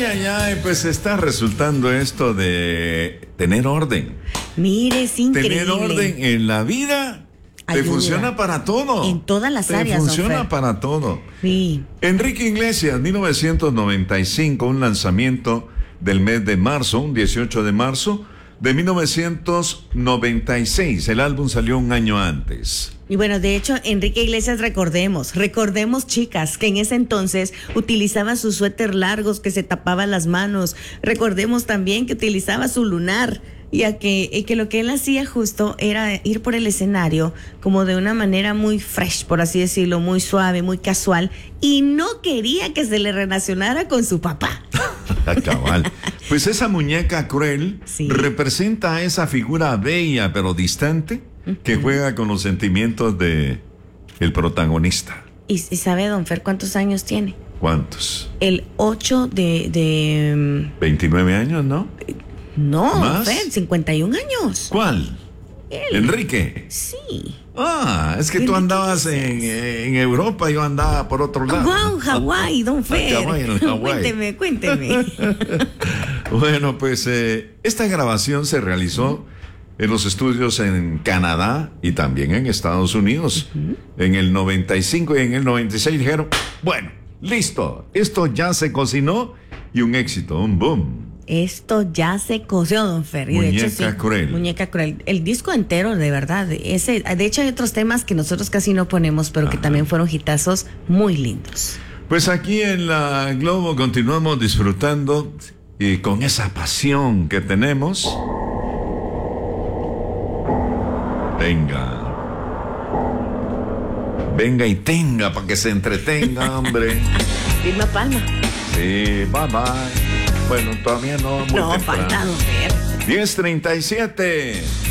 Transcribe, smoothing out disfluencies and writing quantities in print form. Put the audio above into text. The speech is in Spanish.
ay, ay, pues está resultando esto de tener orden. Mire, es increíble. Tener orden en la vida te Ayuda. funciona para todo. En todas las áreas, Te don funciona Fer. para todo. Sí. Enrique Iglesias, 1995, un lanzamiento del mes de marzo, un 18 de marzo de 1996. El álbum salió un año antes. Y bueno, de hecho, Enrique Iglesias, recordemos, chicas, que en ese entonces utilizaba sus suéter largos que se tapaban las manos. Recordemos también que utilizaba su lunar. Y que lo que él hacía justo era ir por el escenario como de una manera muy fresh, por así decirlo, muy suave, muy casual, y no quería que se le relacionara con su papá. Cabal. Pues esa muñeca cruel Sí. representa a esa figura bella pero distante que juega con los sentimientos de el protagonista. ¿Y sabe, don Fer, cuántos años tiene? ¿Cuántos? El 8 de 29 años, ¿no? No, don ¿Más? Fer, 51 años. ¿Cuál? Él. Enrique. Sí. Es que tú andabas en Europa, yo andaba por otro lado. Wow, Hawái, don Fer. Hawái, en Hawái. Cuénteme. Bueno, pues esta grabación se realizó en los estudios en Canadá y también en Estados Unidos. En el 95 y en el 96 dijeron, bueno, listo, esto ya se cocinó y un éxito, un boom. Esto ya se coció, don Fer. Y Muñeca de hecho, sí, cruel. Muñeca cruel. El disco entero, de verdad. De hecho, hay otros temas que nosotros casi no ponemos, pero que también fueron hitazos muy lindos. Pues aquí en la Globo continuamos disfrutando y con esa pasión que tenemos. Venga y tenga para que se entretenga, hombre. Vilma Palma. Sí, bye bye. Bueno, todavía no. Muy No, temprano. falta, don Fer. 10:37.